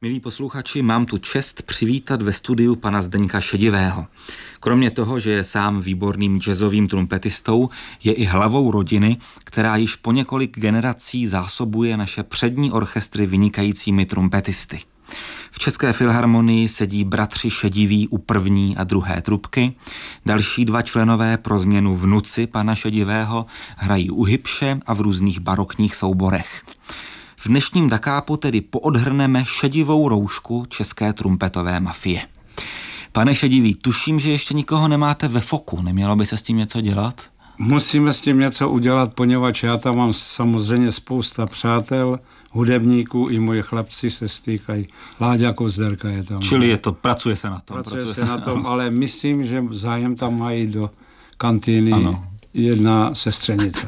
Milí posluchači, mám tu čest přivítat ve studiu pana Zdeňka Šedivého. Kromě toho, že je sám výborným jazzovým trumpetistou, je i hlavou rodiny, která již po několik generací zásobuje naše přední orchestry vynikajícími trumpetisty. V České filharmonii sedí bratři Šediví u první a druhé trubky, další dva členové pro změnu vnuci pana Šedivého hrají u hybše a v různých barokních souborech. V dnešním Dakápu tedy poodhrneme šedivou roušku české trumpetové mafie. Pane Šedivý, tuším, že ještě nikoho nemáte ve foku. Nemělo by se s tím něco dělat? Musíme s tím něco udělat, poněvadž já tam mám samozřejmě spousta přátel, hudebníků, i moji chlapci se stýkají. Láďa Kozderka je tam. Čili pracuje se na tom. Pracuje se na tom, ale myslím, že zájem tam mají do kantýny jedna sestřenice.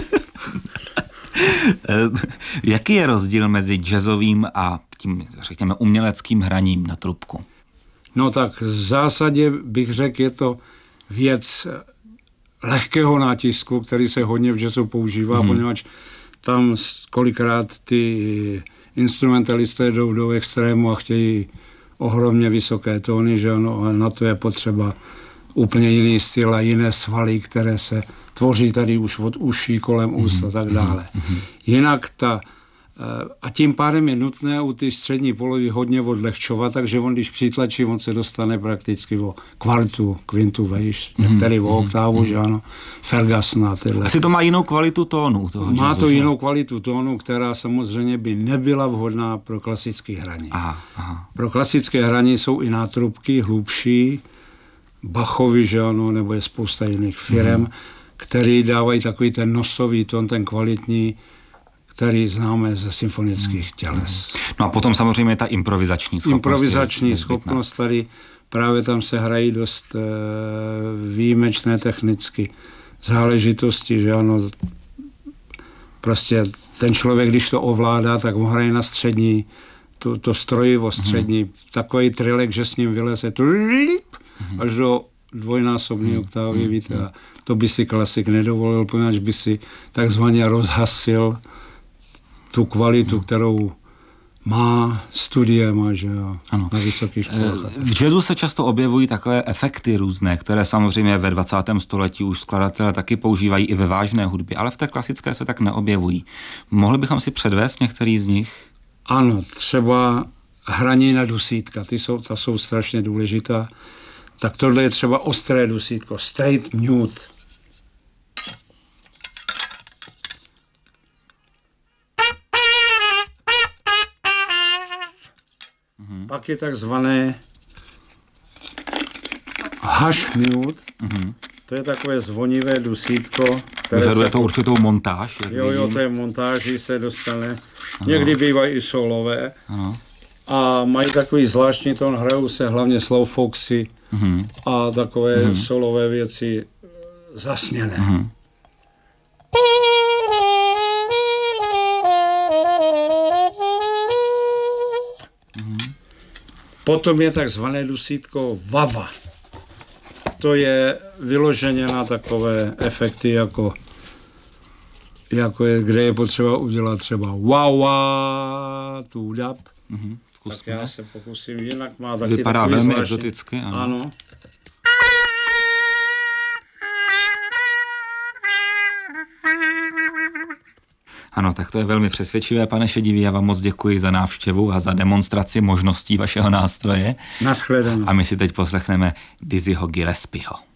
Jaký je rozdíl mezi jazzovým a tím, řekněme, uměleckým hraním na trubku? No tak v zásadě bych řekl, je to věc lehkého nátisku, který se hodně v jazzu používá, poněvadž tam kolikrát ty instrumentalisté jdou do extrému a chtějí ohromně vysoké tóny, že ano, a na to je potřeba úplně jiný styl a jiné svaly, které se tvoří tady už od uší, kolem úst a tak dále. Jinak a tím pádem je nutné u ty střední polovy hodně odlehčovat, takže on, když přitlačí, on se dostane prakticky o kvartu, kvintu vejš, některý o oktávu, že ano, Ferguson a tyhle. Asi to má jinou kvalitu tónu toho jazzu, má to jinou kvalitu tónu, která samozřejmě by nebyla vhodná pro klasické hraní. Aha. Pro klasické hraní jsou i nátrubky hlubší, Bachovi, že ano, nebo je spousta jiných firem, který dávají takový ten nosový tón, ten kvalitní, který známe ze symfonických těles. No a potom samozřejmě ta improvizační schopnost. Improvizační schopnost tady, právě tam se hrají dost výjimečné technicky záležitosti, že ano, prostě ten člověk, když to ovládá, tak ho hraje na střední, to strojivo střední, takový trilek, že s ním vyleze až do dvojnásobné oktávy, víte, a to by si klasik nedovolil, protože by si takzvaně rozhasil tu kvalitu, kterou má studiem, že jo, na vysokých školách. V jazzu se často objevují takové efekty různé, které samozřejmě ve 20. století už skladatelé taky používají i ve vážné hudbě, ale v té klasické se tak neobjevují. Mohli bychom si předvést některý z nich? Ano, třeba hraní na dusítka, ta jsou strašně důležitá. Tak tohle je třeba ostré dusítko, straight mute. Pak je takzvané hush mute. To je takové zvonivé dusítko. Vyžaduje to určitou montáž. Jo, to je montáži se dostane. Někdy bývají i solové. Ano. A mají takový zvláštní tón, hrajou se hlavně slow foxy a takové solové věci zasněné. Potom je takzvané dusítko vava. To je vyloženě na takové efekty, jako je, kde je potřeba udělat třeba wawa, tudap. Tak já se pokusím, jinak má taky vypadá takový velmi zvláštní. exoticky. Ano. Ano, tak to je velmi přesvědčivé, pane Šedivý, já vám moc děkuji za návštěvu a za demonstraci možností vašeho nástroje. Nashledanou. A my si teď poslechneme Dizzyho Gillespiho.